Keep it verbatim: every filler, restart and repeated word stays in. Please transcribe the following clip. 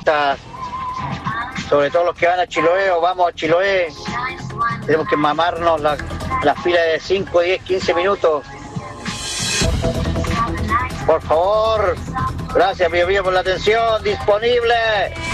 autopistas, sobre todo los que van a Chiloé o vamos a Chiloé, tenemos que mamarnos la, la fila de cinco, diez, quince minutos. Por favor, gracias, Bio Bio, por la atención. Disponible.